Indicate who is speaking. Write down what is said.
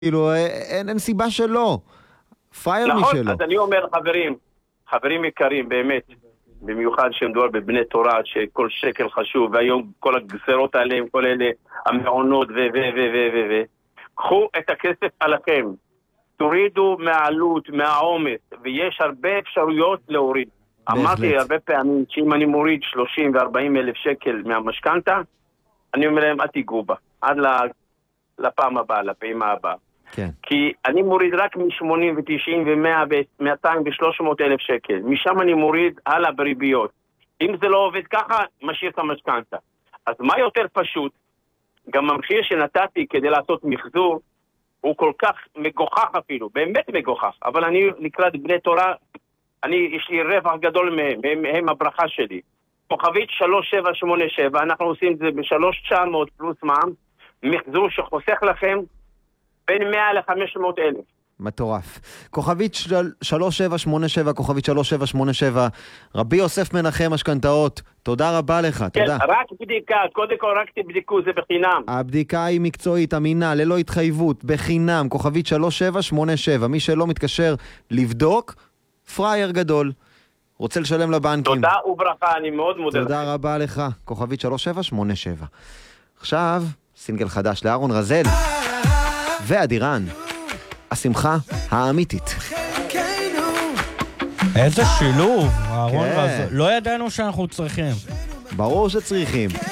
Speaker 1: כאילו, אין סיבה שלא. פייר
Speaker 2: נכון,
Speaker 1: משלו.
Speaker 2: אז אני אומר חברים יקרים, באמת, במיוחד שמדובר בבני תורה, שכל שקל חשוב, והיום כל הגזרות עליהם, כל אלה, המעונות קחו את הכסף עליכם, תורידו מהעלות, מהעומס, ויש הרבה אפשרויות להוריד. אמרתי הרבה פעמים שאם אני מוריד 30 ו-40 אלף שקל מהמשכנתה, אני אומר להם, אל תיגעו בה, עד לפעם הבאה, לפעימה הבאה.
Speaker 1: כן.
Speaker 2: כי אני מוריד רק מ-80 ו-90 ו-100 ו-200 ו-300 אלף שקל. משם אני מוריד הלאה בריביות. אם זה לא עובד ככה, משאיר את המשכנתה. אז מה יותר פשוט? גם המחיר שנתתי כדי לעשות מחזור, הוא כל כך מגוחך אפילו, באמת מגוחך. אבל אני לקראת בני תורה, יש לי רווח גדול מהם, הם הברכה שלי. כוכבית 3787, אנחנו עושים את זה ב-3,900 פלוס מע"מ, מחזור שחוסך לכם בין 100 ל-500 אלף.
Speaker 1: מטורף. כוכבית 3787, כוכבית 3787, רבי יוסף מנחם משכנתאות, תודה רבה לך,
Speaker 2: כן,
Speaker 1: תודה.
Speaker 2: רק בדיקה, קודם כל רק תבדקו, זה בחינם.
Speaker 1: הבדיקה היא מקצועית, אמינה, ללא התחייבות, בחינם, כוכבית 3787, מי שלא מתקשר לבדוק, פרייר גדול. רוצה לשלם לבנקים.
Speaker 2: תודה וברכה, אני מאוד מודה לך.
Speaker 1: תודה רבה לך, כוכבית 3787. עכשיו, סינגל חדש לארון רזל ואדירן, השמחה האמיתית.
Speaker 3: איזה שילוב, אהרון רזל. לא ידענו שאנחנו צריכים.
Speaker 1: ברור שצריכים.